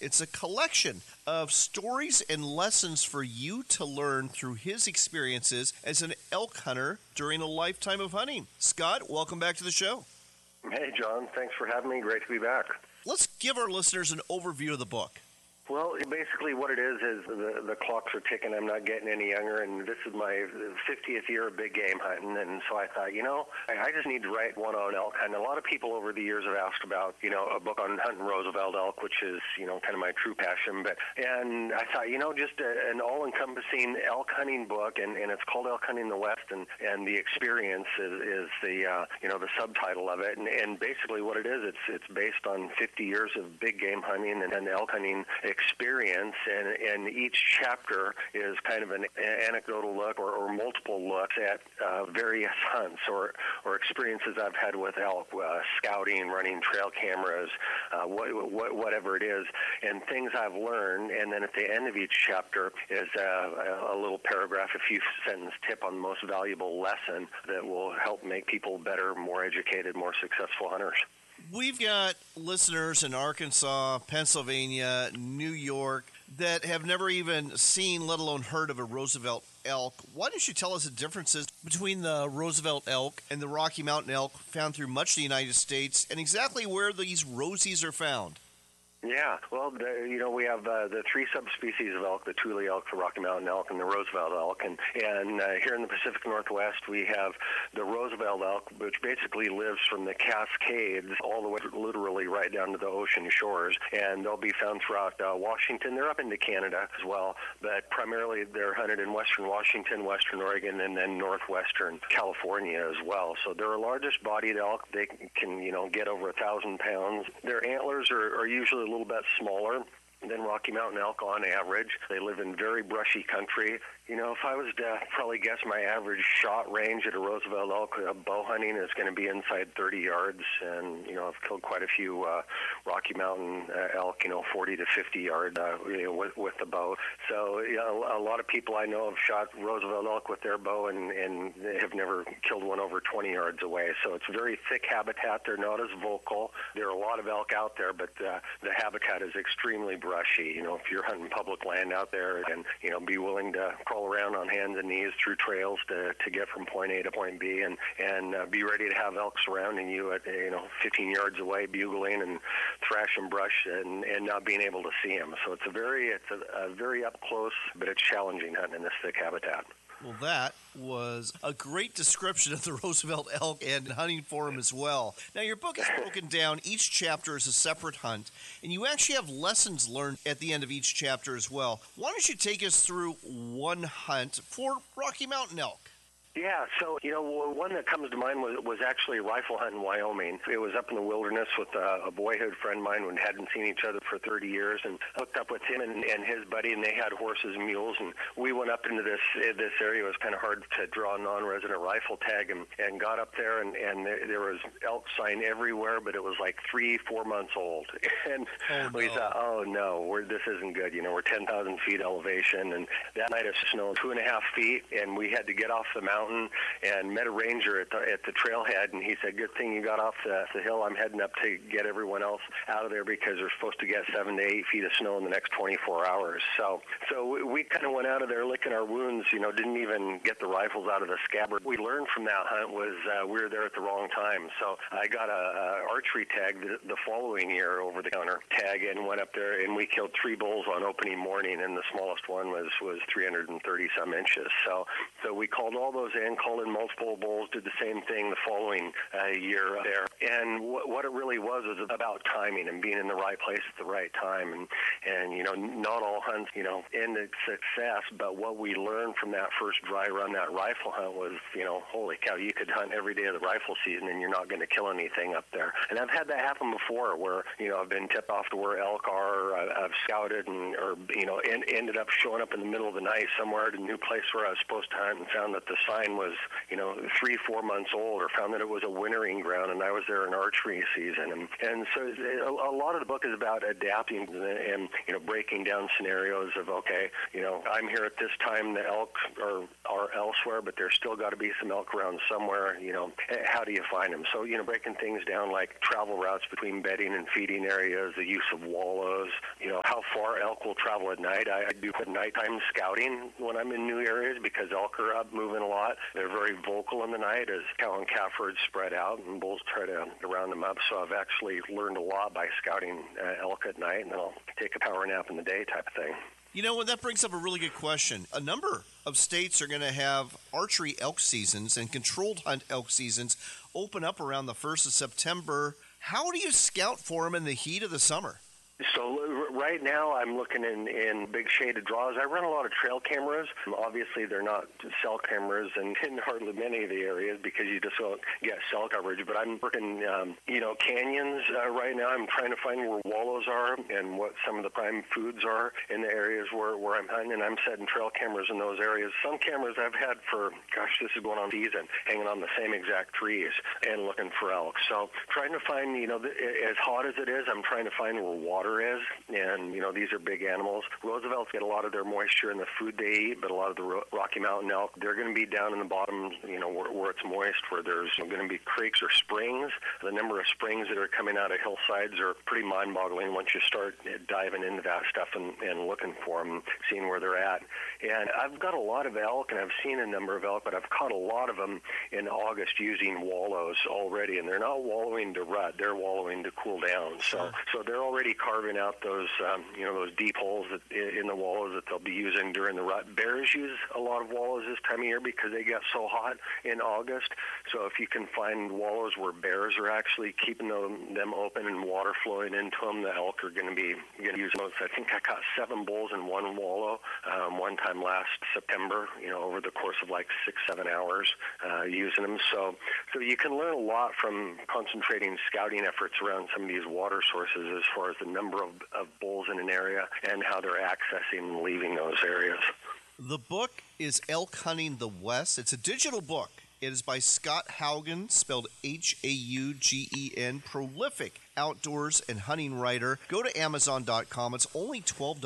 It's a collection of stories and lessons for you to learn through his experiences as an elk hunter during a lifetime of hunting. Scott, welcome back to the show. Hey, John. Thanks for having me. Great to be back. Let's give our listeners an overview of the book. Well, basically what it is the clocks are ticking. I'm not getting any younger, and this is my 50th year of big game hunting, and so I thought, I just need to write one on elk hunting. A lot of people over the years have asked about, a book on hunting Roosevelt elk, which is, kind of my true passion. And I thought, just an all-encompassing elk hunting book, and it's called Elk Hunting in the West, and the experience is the, the subtitle of it. And basically what it is, it's based on 50 years of big game hunting and elk hunting experience, and each chapter is kind of an anecdotal look or multiple looks at various hunts or experiences I've had with elk, scouting, running trail cameras, whatever it is, and things I've learned. And then at the end of each chapter is a little paragraph, a few sentence tip on the most valuable lesson that will help make people better, more educated, more successful hunters. We've got listeners in Arkansas, Pennsylvania, New York that have never even seen, let alone heard of a Roosevelt elk. Why don't you tell us the differences between the Roosevelt elk and the Rocky Mountain elk found through much of the United States, and exactly where these Rosies are found? Yeah, well, we have the three subspecies of elk: the Thule elk, the Rocky Mountain elk, and the Roosevelt elk. And here in the Pacific Northwest, we have the Roosevelt elk, which basically lives from the Cascades all the way literally right down to the ocean shores. And they'll be found throughout Washington. They're up into Canada as well, but primarily they're hunted in western Washington, western Oregon, and then northwestern California as well. So they're our largest bodied elk. They can, get over 1,000 pounds. Their antlers are usually a little bit smaller than Rocky Mountain elk on average. They live in very brushy country. If I was to probably guess my average shot range at a Roosevelt elk bow hunting is going to be inside 30 yards. And, I've killed quite a few Rocky Mountain elk, 40 to 50 yards with the bow. So a lot of people I know have shot Roosevelt elk with their bow and they have never killed one over 20 yards away. So it's very thick habitat. They're not as vocal. There are a lot of elk out there, but the habitat is extremely brushy. If you're hunting public land out there, and, be willing to crawl around on hands and knees through trails to get from point A to point B, and be ready to have elk surrounding you at 15 yards away, bugling and thrashing brush, and not being able to see them. So it's a very up close, but it's challenging hunting in this thick habitat. Well, that was a great description of the Roosevelt elk and hunting for him as well. Now, your book is broken down. Each chapter is a separate hunt, and you actually have lessons learned at the end of each chapter as well. Why don't you take us through one hunt for Rocky Mountain elk? Yeah, so, one that comes to mind was actually a rifle hunt in Wyoming. It was up in the wilderness with a boyhood friend of mine who hadn't seen each other for 30 years, and hooked up with him and his buddy, and they had horses and mules, and we went up into this area. It was kind of hard to draw a non-resident rifle tag, and got up there, and there was elk sign everywhere, but it was like 3-4 months old. And we thought, oh no, this isn't good. We're 10,000 feet elevation, and that night it snowed 2.5 feet, and we had to get off the mountain and met a ranger at the trailhead, and he said, good thing you got off the hill. I'm heading up to get everyone else out of there because they're supposed to get 7 to 8 feet of snow in the next 24 hours. So we kind of went out of there licking our wounds, didn't even get the rifles out of the scabbard. We learned from that hunt was we were there at the wrong time. So I got a archery tag the following year, over-the-counter tag, and went up there, and we killed 3 bulls on opening morning, and the smallest one was 330-some inches. So we called all those in, called in multiple bulls, did the same thing the following year there. And what it really was about timing and being in the right place at the right time. And not all hunts, end in success, but what we learned from that first dry run, that rifle hunt was, holy cow, you could hunt every day of the rifle season and you're not going to kill anything up there. And I've had that happen before where, I've been tipped off to where elk are, I've scouted and ended up showing up in the middle of the night somewhere at a new place where I was supposed to hunt and found that the sign mine was, 3-4 months old, or found that it was a wintering ground, and I was there in archery season. And so a lot of the book is about adapting and breaking down scenarios of, okay, I'm here at this time, the elk are elsewhere, but there's still got to be some elk around somewhere. How do you find them? So, breaking things down like travel routes between bedding and feeding areas, the use of wallows, how far elk will travel at night. I do nighttime scouting when I'm in new areas because elk are up moving a lot. They're very vocal in the night as cow and calf herds spread out and bulls try to round them up. So I've actually learned a lot by scouting elk at night, and then I'll take a power nap in the day type of thing. That brings up a really good question. A number of states are going to have archery elk seasons and controlled hunt elk seasons open up around the 1st of September. How do you scout for them in the heat of the summer? So right now I'm looking in big shaded draws. I run a lot of trail cameras. Obviously they're not cell cameras in hardly many of the areas because you just don't get cell coverage. But I'm working, canyons right now. I'm trying to find where wallows are and what some of the prime foods are in the areas where I'm hunting. And I'm setting trail cameras in those areas. Some cameras I've had for, this is going on season, hanging on the same exact trees and looking for elk. So trying to find, as hot as it is, I'm trying to find where water is, and these are big animals. Roosevelts get a lot of their moisture in the food they eat, but a lot of the Rocky Mountain elk, they're going to be down in the bottom, where it's moist, where there's going to be creeks or springs. The number of springs that are coming out of hillsides are pretty mind-boggling once you start diving into that stuff and looking for them, seeing where they're at. And I've got a lot of elk, and I've seen a number of elk, but I've caught a lot of them in August using wallows already, and they're not wallowing to rut, they're wallowing to cool down. So they're already carving out those deep holes in the wallows that they'll be using during the rut. Bears use a lot of wallows this time of year because they get so hot in August. So if you can find wallows where bears are actually keeping them open and water flowing into them, the elk are going to be using those. I think I caught 7 bulls in one wallow one time last September, over the course of like 6-7 hours using them. So you can learn a lot from concentrating scouting efforts around some of these water sources as far as the number of bulls in an area and how they're accessing and leaving those areas. The book is Elk Hunting the West. It's a digital book. It is by Scott Haugen, spelled Haugen, prolific outdoors and hunting writer. Go to Amazon.com. It's only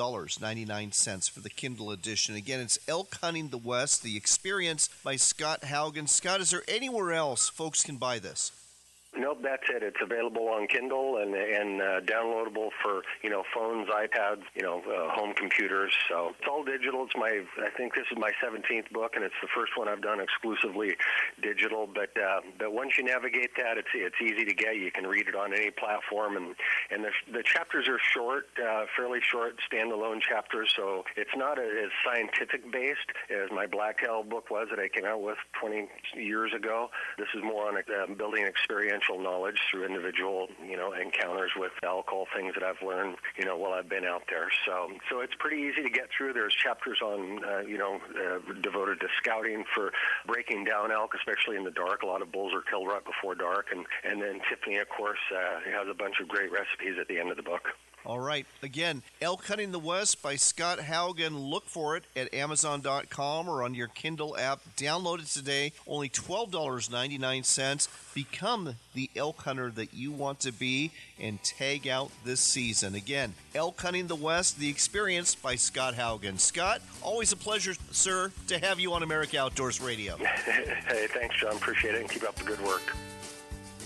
$12.99 for the Kindle edition. Again, it's Elk Hunting the West, The Experience by Scott Haugen. Scott, is there anywhere else folks can buy this? Nope, that's it. It's available on Kindle and downloadable for phones, iPads, home computers. So it's all digital. I think this is my 17th book, and it's the first one I've done exclusively digital. But once you navigate that, it's easy to get. You can read it on any platform, and the chapters are short, fairly short, standalone chapters. So it's not as scientific based as my Blacktail book was that I came out with 20 years ago. This is more on building experiential knowledge through individual, encounters with elk, all things that I've learned, while I've been out there. So it's pretty easy to get through. There's chapters on, devoted to scouting for breaking down elk, especially in the dark. A lot of bulls are killed right before dark. And then Tiffany, of course, has a bunch of great recipes at the end of the book. All right. Again, Elk Hunting the West by Scott Haugen. Look for it at Amazon.com or on your Kindle app. Download it today. Only $12.99. Become the elk hunter that you want to be and tag out this season. Again, Elk Hunting the West, The Experience by Scott Haugen. Scott, always a pleasure, sir, to have you on America Outdoors Radio. Hey, thanks, John. Appreciate it, and keep up the good work.